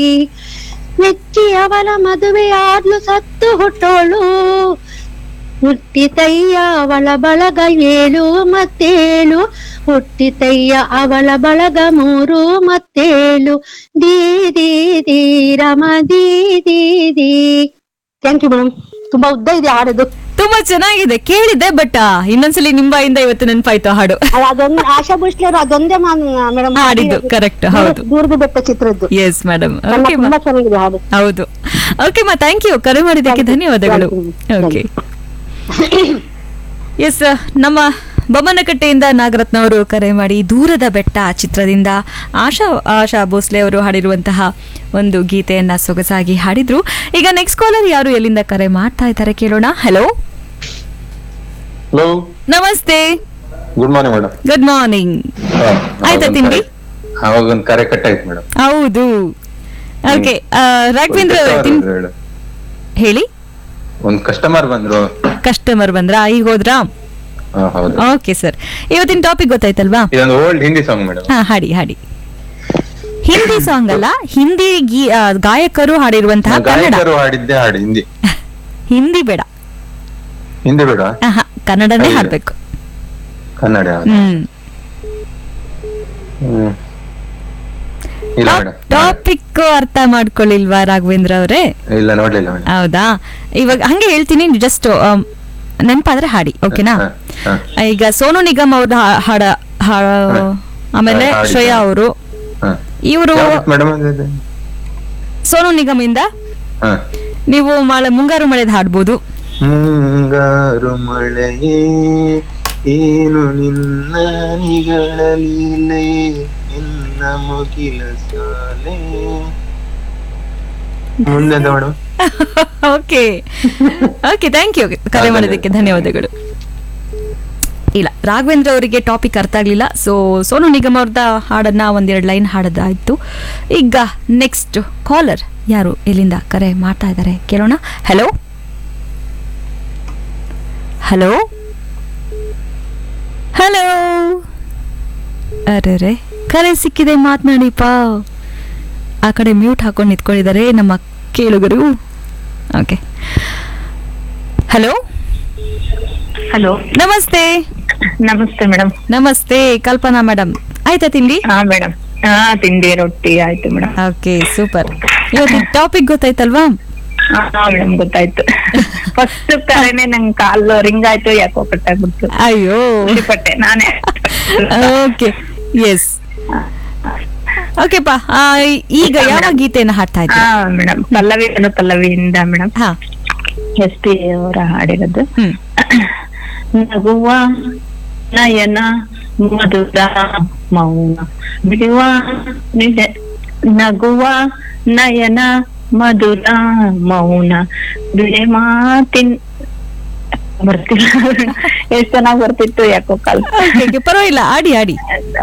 ಮೆಚ್ಚಿ ಅವಳ ಮದುವೆಯಾದ್ಲು ಸತ್ತು ಹುಟ್ಟೋಳು, ಹುಟ್ಟಿತಯ್ಯ ಅವಳ ಬಳಗ 7 ಮತ್ತೇಳು, ಹುಟ್ಟಿತಯ್ಯ ಅವಳ ಬಳಗ 3 ಮತ್ತೇಳು, Didi ರಮ Didi. Thank you madam. ತುಂಬಾ ಉದ್ದ ಇದೆ ಹಾಡೋದು. ತುಂಬಾ ಚೆನ್ನಾಗಿದೆ, ಕೇಳಿದ್ದೆ, ಬಟ್ ಇನ್ನೊಂದ್ಸಲಿ ನಿಮ್ಮ ಬಾಯಿಂದ ಇವತ್ತು ನೆನಪಾಯ್ತು ಹಾಡು. ಅದೊಂದು ಆಶಾ ಭೋಸ್ಲೆ ಅವರು ಅದೊಂದೇ ಮೇಡಮ್ ಹಾಡಿದ್ದು. ಕರೆಕ್ಟ್, ಹೌದು. ದೂರದ ಬೆಟ್ಟ ಚಿತ್ರದ್ದು. Yes madam. ತುಂಬಾ ಚೆನ್ನಾಗಿದೆ ಹಾಡು. ಹೌದು. ಓಕೆ ಮಾ, ಥ್ಯಾಂಕ್ ಯು, ಕರೆ ಮಾಡಿದ್ದಕ್ಕೆ ಧನ್ಯವಾದಗಳು. ಓಕೆ, ಎಸ್, ನಮ್ಮ ಬೊಮ್ಮನಕಟ್ಟೆಯಿಂದ ನಾಗರತ್ನ ಅವರು ಕರೆ ಮಾಡಿ ದೂರದ ಬೆಟ್ಟ ಚಿತ್ರದಿಂದ ಆಶಾ ಭೋಸ್ಲೆ ಅವರು ಹಾಡಿರುವಂತಹ ಒಂದು ಗೀತೆಯನ್ನ ಸೊಗಸಾಗಿ ಹಾಡಿದ್ರು. ಈಗ ನೆಕ್ಸ್ಟ್ ಕಾಲರ್ ಯಾರು, ಎಲ್ಲಿಂದ ಕರೆ ಮಾಡ್ತಾ ಇದ್ದಾರೆ ಕೇಳೋಣ. ಹಲೋ, ನಮಸ್ತೆ. Good morning madam. Good morning. ಆಯ್ತಾ ತಿಂಡಿ? ಕರೆ ಕಟ್ ಆಯ್ತು ಮೇಡಮ್. ಹೌದು. ಓಕೆ, ರಾಘವೇಂದ್ರ ಹೇಳಿ. ಒಂದು ಕಸ್ಟಮರ್ ಬಂದ್ರಾ? ಈಗ ಹೋದ್ರಾ? ಓಕೆ ಸರ್, ಇವತ್ತಿನ ಟಾಪಿಕ್ ಗೊತ್ತಾಯ್ತಲ್ವಾ? ಇದೊಂದು ಓಲ್ಡ್ ಹಿಂದಿ ಸಾಂಗ್ ಮೇಡಮ್. ಹಾಡಿ. ಹಿಂದಿ ಸಾಂಗ್ ಅಲ್ಲ, ಹಿಂದಿ ಗಾಯಕರು ಹಾಡಿರುವಂತಹ ಕನ್ನಡ. ಹಾಡಿದ್ದೆ ಹಾಡು ಹಿಂದಿ. ಹಿಂದಿ ಬೇಡ, ಕನ್ನಡನೇ ಹಾಡ್ಬೇಕು. ಕನ್ನಡ. ಟಾಪಿಕ್ ಅರ್ಥ ಮಾಡ್ಕೊಳ್ಳಿಲ್ವಾ ರಾಘವೇಂದ್ರ ಅವರೇ? ಇಲ್ಲ, ನೋಡ್ಲಿಲ್ಲ. ಹೌದಾ? ಇವಾಗ ಹಂಗೆ ಹೇಳ್ತೀನಿ, ಜಸ್ಟ್ ನೆನಪಾದ್ರೆ ಹಾಡಿ, ಓಕೆನಾ? ಈಗ ಸೋನು ನಿಗಮ್ ಅವ್ರ ಹಾಡ, ಆಮೇಲೆ ಶ್ರೇಯಾ ಅವರು, ಇವರು ಸೋನು ನಿಗಮ್ ಇಂದ ನೀವು ಮುಂಗಾರು ಮಳೆದ ಹಾಡ್ಬೋದು. ಮುಂಗಾರು ಮಳೆಯೇ ಏನು ನಿನ್ನ ನಿಗಳಲೀಲೆ, ನಿನ್ನ ಮುಗಿಲ ಸಾಲೆ. ಮುಂದೆ ಮೇಡಮ್. ಓಕೆ, ಥ್ಯಾಂಕ್ ಯು, ಕರೆ ಮಾಡೋದಕ್ಕೆ ಧನ್ಯವಾದಗಳು. ಇಲ್ಲ, ರಾಘವೇಂದ್ರ ಅವರಿಗೆ ಟಾಪಿಕ್ ಅರ್ಥ ಆಗ್ಲಿಲ್ಲ, ಸೊ ಸೋನು ನಿಗಮ್ ಅವ್ರದ ಹಾಡನ್ನ 1-2 ಲೈನ್ ಹಾಡೋದಾಯ್ತು. ಈಗ ನೆಕ್ಸ್ಟ್ ಕಾಲರ್ ಯಾರು, ಎಲ್ಲಿಂದ ಕರೆ ಮಾಡ್ತಾ ಇದ್ದಾರೆ ಕೇಳೋಣ. ಹಲೋ, ಅರೆ ಕರೆ ಸಿಕ್ಕಿದೆ, ಮಾತನಾಡಿಪ್ಪ. ಆ ಕಡೆ ಮ್ಯೂಟ್ ಹಾಕೊಂಡು ನಿಂತ್ಕೊಂಡಿದ್ದಾರೆ ನಮ್ಮ ಕೇಳುಗರು. Okay, hello. ನಮಸ್ತೆ ಮೇಡಮ್. ನಮಸ್ತೆ, ಕಲ್ಪನಾ ಮೇಡಮ್. ಆಯ್ತಾ ತಿಂಡಿ? ಮೇಡಮ್, ತಿಂಡಿ ರೊಟ್ಟಿ ಆಯ್ತು ಮೇಡಮ್. Okay, super. ಇವತ್ತು ಟಾಪಿಕ್ ಗೊತ್ತಾಯ್ತಲ್ವಾ? ಮೇಡಮ್, ಗೊತ್ತಾಯ್ತು. ಫಸ್ಟ್ ಕರೆನೆ ನಂಗೆ ಕಾಲ್ ರಿಂಗ್ ಆಯ್ತು, ಯಾಕೋ ಕಟ್ಟಾಗ್ಬಿಡ್ತು. ಅಯ್ಯೋ, ಪಟ್ಟೆ ನಾನೇ. Okay, S. ಓಕೆಪಾ, ಈಗ ಯಾವ ಗೀತೆಯನ್ನು ಹಾಡ್ತಾ ಇದ್ದೀರಾ? Madam, ಪಲ್ಲವಿಯಿಂದ madam. SP ಅವರ ಹಾಡಿರೋದು. ನಗುವ ನಯನ ಮಧುರ ಮೌನ ಬಿಡುವ ನಗುವ ನಯನ ಮಧುರ ಮೌನ ಬಿಡೆ ಮಾತಿನ ಬರ್ತಿಲ್ಲ. ಎಷ್ಟ್ ಚೆನ್ನಾಗ್ ಬರ್ತಿತ್ತು, ಯಾಕೋ ಕಾಲ್. ಪರವಾಗಿಲ್ಲ, ಆಡಿ.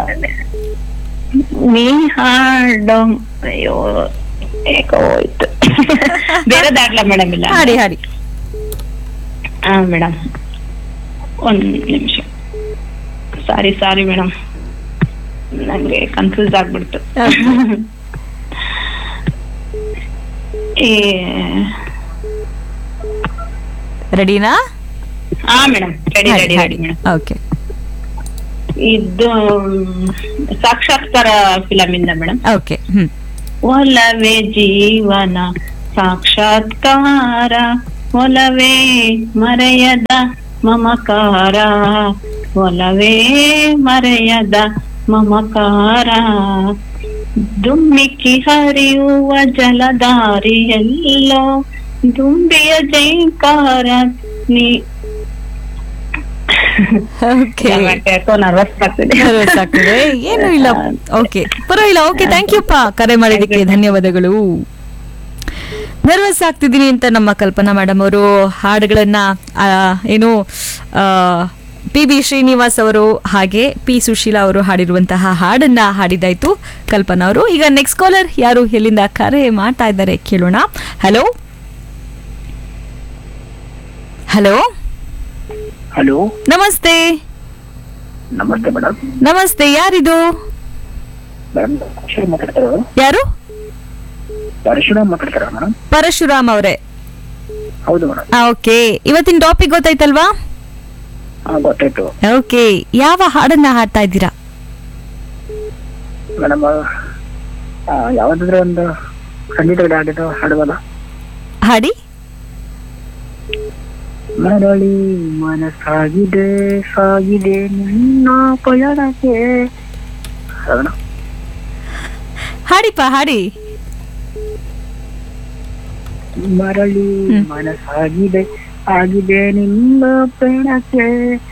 ನೀ ಹಾಡೋ, ಅಯ್ಯೋ ಯಾಕೋ ಹೋಯ್ತು. ಬೇರೆ ದಾಟ್ಲ ಮೇಡಮ್? ಇಲ್ಲ, ಹಾಡಿ. ಮೇಡಮ್, 1 ನಿಮಿಷ. ಸಾರಿ ಮೇಡಮ್, ನಂಗೆ ಕನ್ಫ್ಯೂಸ್ ಆಗ್ಬಿಡ್ತು. ರೆಡಿನಾ? Madam, ready madam. ಓಕೆ, ಇದು ಸಾಕ್ಷಾತ್ಕಾರ ಫಿಲಮ್ ಇಂದ ಮೇಡಮ್. ಓಕೆ. ಒಲವೇ ಜೀವನ ಸಾಕ್ಷಾತ್ಕಾರ, ಒಲವೇ ಮರೆಯದ ಮಮಕಾರ, ಒಲವೇ ಮರೆಯದ ಮಮಕಾರ, ದುಮ್ಮಿಕ್ಕಿ ಹರಿಯುವ ಜಲಧಾರಿಯಲ್ಲೋ ದುಂಬಿಯ ಜೈಕಾರ ನೀ. ನರ್ವಸ್ ಆಗ್ತಿದೆ, ಏನು ಇಲ್ಲ. ಓಕೆ, ಪರವಾಗಿಲ್ಲ. ಓಕೆ, ಥ್ಯಾಂಕ್ ಯು ಪಾ, ಕರೆ ಮಾಡಿದ್ದಕ್ಕೆ ಧನ್ಯವಾದಗಳು. ನರ್ವಸ್ ಆಗ್ತಿದ್ದೀನಿ ಅಂತ ನಮ್ಮ ಕಲ್ಪನಾ ಮೇಡಮ್ ಅವರು ಹಾಡುಗಳನ್ನ ಏನು PB ಶ್ರೀನಿವಾಸ್ ಅವರು ಹಾಗೆ P ಸುಶೀಲಾ ಅವರು ಹಾಡಿರುವಂತಹ ಹಾಡನ್ನ ಹಾಡಿದಾಯ್ತು ಕಲ್ಪನಾ ಅವರು. ಈಗ ನೆಕ್ಸ್ಟ್ ಕಾಲರ್ ಯಾರು, ಎಲ್ಲಿಂದ ಕರೆ ಮಾಡ್ತಾ ಇದ್ದಾರೆ ಕೇಳೋಣ. ಹಲೋ, ನಮಸ್ತೆ. ಮೇಡಮ್. ನಮಸ್ತೆ, ಯಾರಿದು? ಯಾರು? ಪರಶುರಾಮ್ ಮಾತಾಡ್ತಾರ ಮೇಡಮ್? ಪರಶುರಾಮ್ ಅವರೇ, ಹೌದು ಮೇಡಮ್. ಓಕೆ, ಇವತ್ತಿನ ಟಾಪಿಕ್ ಗೊತ್ತಾಯ್ತಲ್ವಾ? ಗೊತ್ತಾಯ್ತು ಓಕೆ, ಯಾವ ಹಾಡನ್ನ ಹಾಡ್ತಾ ಇದ್ದೀರಾ? ಮೇಡಮ್. ಯಾವ್ದಾದ್ರೆ ಒಂದು ಸಂಗೀತ ಹಾಡಿದ್ದು ಹಾಡುವಲ್ಲ. ಹಾಡಿ. ಮರಳಿ ಮನಸ್ಸಾಗಿದೆ ಸಾಗಿದೆ ನಿನ್ನ ಪಯಣಕ್ಕೆ. ಹೌದಾ? ಹಾಡಿಪ್ಪ, ಹಾಡಿ. ಮರಳಿ ಮನಸ್ಸಾಗಿದೆ ಆಗಿದೆ ನಿನ್ನ ಪಯಣಕ್ಕೆ.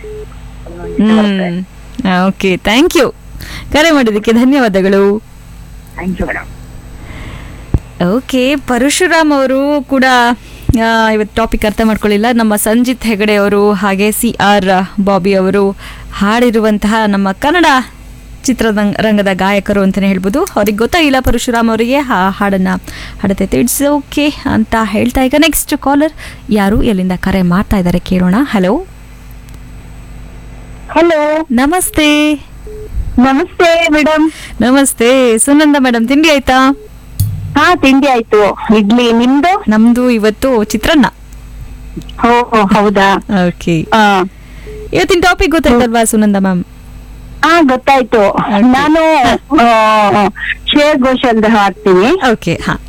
Okay, thank you. ಕರೆ ಮಾಡಿದ್ದಕ್ಕೆ ಧನ್ಯವಾದಗಳು. Thank you madam. Okay, Parashuram ಅವರು ಕೂಡ ಇವತ್ತು ಟಾಪಿಕ್ ಅರ್ಥ ಮಾಡ್ಕೊಳ್ಳಿಲ್ಲ. ನಮ್ಮ ಸಂಜಿತ್ ಹೆಗಡೆ ಅವರು ಹಾಗೆ CR ಬಾಬಿ ಅವರು ಹಾಡಿರುವಂತಹ ನಮ್ಮ ಕನ್ನಡ ಚಿತ್ರರಂಗದ ಗಾಯಕರು ಅಂತಲೇ ಹೇಳ್ಬೋದು. ಅವ್ರಿಗೆ ಗೊತ್ತಾಗಿಲ್ಲ ಪರಶುರಾಮ್ ಅವರಿಗೆ ಹಾಡನ್ನು ಹಾಡುತ್ತೈತೆ. ಇಟ್ಸ್ ಓಕೆ ಅಂತ ಹೇಳ್ತಾ ಈಗ ನೆಕ್ಸ್ಟ್ ಕಾಲರ್ ಯಾರು ಎಲ್ಲಿಂದ ಕರೆ ಮಾಡ್ತಾ ಇದ್ದಾರೆ ಕೇಳೋಣ. ಹಲೋ ಹಲೋ, ನಮಸ್ತೆ. ನಮಸ್ತೆ ಮೇಡಮ್. ನಮಸ್ತೆ ಸುನಂದ ಮೇಡಮ್, ತಿಂಡಿ ಆಯ್ತಾ? ಹಾ, ತಿಂಡಿ ಆಯ್ತು. ಇಡ್ಲಿ. ನಿಮ್ದು? ನಮ್ದು ಇವತ್ತು ಚಿತ್ರಾನ್ನ. ಓ, ಹೌದಾ? ಓಕೆ, ಇವತ್ತಿನ ಟಾಪಿಕ್ ಗೊತ್ತಾಯ್ತಲ್ವಾ ಸುನಂದ ಮ್ಯಾಮ್? ಹಾ, ಗೊತ್ತಾಯ್ತು. ನಾನು ಶ್ರೇಯಾ ಘೋಷಾಲ್ ಹಾಡ್ತೀನಿ. ಓಕೆ, ಹಾ